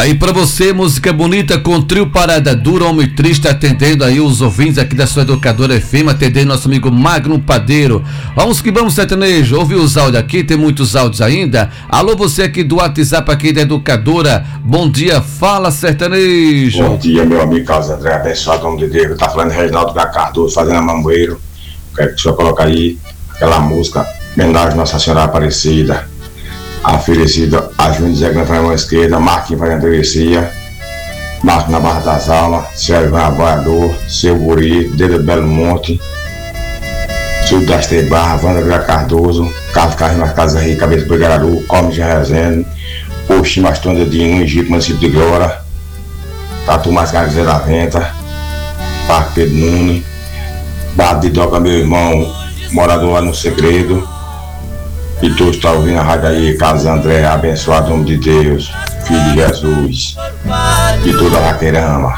Aí pra você, música bonita com trio Parada Dura, Homem Triste, atendendo aí os ouvintes aqui da sua Educadora FM, atendendo nosso amigo Magno Padeiro. Vamos que vamos, sertanejo. Ouve os áudios aqui, tem muitos áudios ainda. Alô, você aqui do WhatsApp aqui da Educadora. Bom dia, fala, sertanejo. Bom dia, meu amigo Carlos André, abençoado, nome de Deus. Tá falando Reginaldo Cardoso, fazendo a Mamboeiro. Quero que o senhor coloque aí aquela música, homenagem a Nossa Senhora Aparecida, oferecida a Júnior Zé na mão esquerda, Marquinhos fazendo a travessia, Marcos na Barra das Almas, Sérgio Apoiador, Seu Guri, Dedo do Belo Monte, Sul das Barra, Wanda Vila Cardoso, Carlos Carlos nas Casas Rio, Cabeça do Gararu, Homem de Rezende, Oxi Mastonda de Egito, município de Glória, Tatu Mascaras da Venta, Parque Pedro Nunes, Barra de Doca, meu irmão, morador lá no Segredo. E todos estão ouvindo a rádio aí, Carlos André, abençoado em nome de Deus, Filho de Jesus, e toda a vaqueirama.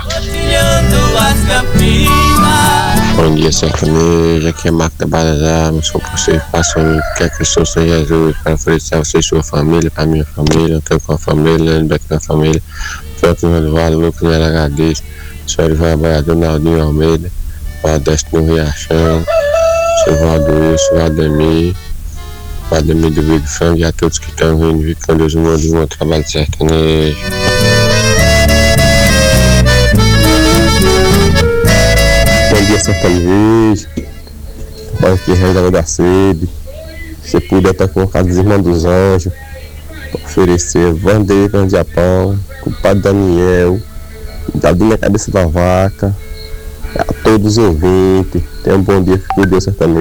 Bom dia, sertanejo, aqui é Marco da Barra das Almas, sou por ser passando, quer que eu sou São Jesus, para oferecer a você e sua família, para minha família, eu estou com a família, Leandro aqui na família, estou aqui no Vale, Lucas no LHD, Sérgio Trabalhador, Naldinho Almeida, Valdeste no Riachão, seu Valdoício, Valdemir do Big Fang e a todos que estão vindo, com Deus, um bom trabalho sertanejo. Bom dia, sertanejo. Olha aqui, Reginaldo da Sede. Se puder estar com o caso dos Irmãos dos Anjos, para oferecer bandeira de Japão, com o Padre Daniel, Dadinho na Cabeça da Vaca, a todos os ouvintes. Tenham um bom dia, fique com Deus, sertanejo.